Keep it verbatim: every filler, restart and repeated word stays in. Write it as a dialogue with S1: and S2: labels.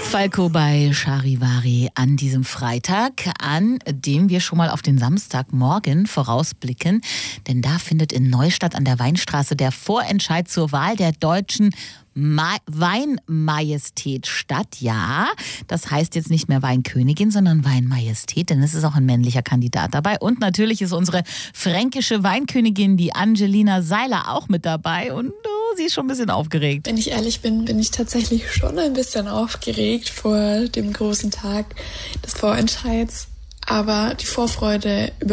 S1: Falco bei Charivari an diesem Freitag, an dem wir schon mal auf den Samstagmorgen vorausblicken. Denn da findet in Neustadt an der Weinstraße der Vorentscheid zur Wahl der deutschen Ma- Weinmajestät statt. Ja, das heißt jetzt nicht mehr Weinkönigin, sondern Weinmajestät, denn es ist auch ein männlicher Kandidat dabei. Und natürlich ist unsere fränkische Weinkönigin, die Angelina Seiler, auch mit dabei. Und oh, sie ist schon ein bisschen aufgeregt.
S2: Wenn ich ehrlich bin, bin ich tatsächlich schon ein bisschen aufgeregt vor dem großen Tag des Vorentscheids. Aber die Vorfreude über